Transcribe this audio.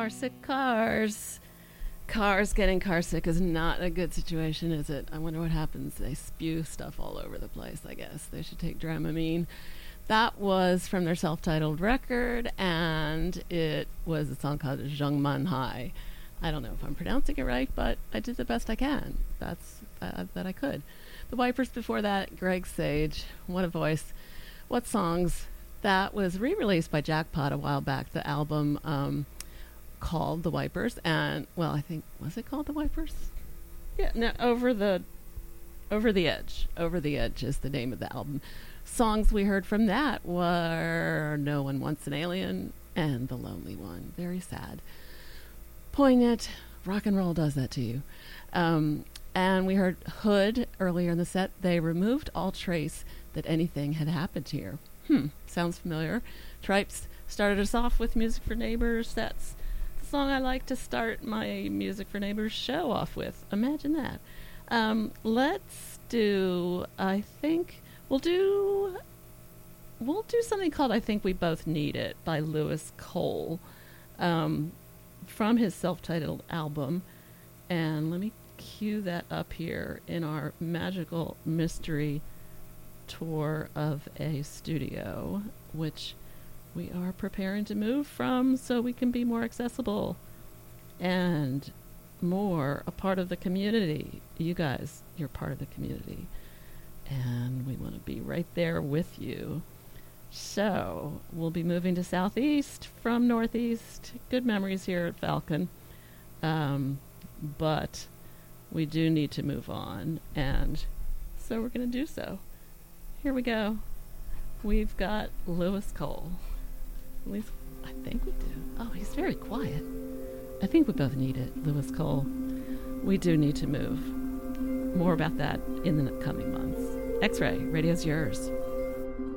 Carsick cars. Cars getting carsick is not a good situation, is it? I wonder what happens. They spew stuff all over the place, I guess. They should take Dramamine. That was from their self-titled record, and it was a song called Zhengman Hai. I don't know if I'm pronouncing it right, but I did the best I can. That's that I could. The Wipers before that, Greg Sage. What a voice. What songs. That was re-released by Jackpot a while back, the album called The Wipers. And, well, I think, was it called The Wipers? Yeah, no, Over the Edge. Over the Edge is the name of the album. Songs we heard from that were No One Wants an Alien and The Lonely One. Very sad. Poignant. Rock and roll does that to you. And we heard Hood earlier in the set. They removed all trace that anything had happened here. Sounds familiar. Tripes started us off with Music for Neighbors. That's the song I like to start my Music for Neighbors show off with. Imagine that. Let's do, I think, we'll do something called I Think We Both Need It by Lewis Cole from his self-titled album. And let me cue that up here in our magical mystery tour of a studio, which we are preparing to move from so we can be more accessible and more a part of the community. You guys, you're part of the community, and we want to be right there with you. So we'll be moving to Southeast from Northeast. Good memories here at Falcon. But we do need to move on, and so we're going to do so. Here we go. We've got Lewis Cole. At least I think we do. Oh, he's very quiet. I think we both need it, Lewis Cole. We do need to move. More about that in the coming months. X-Ray, radio's yours.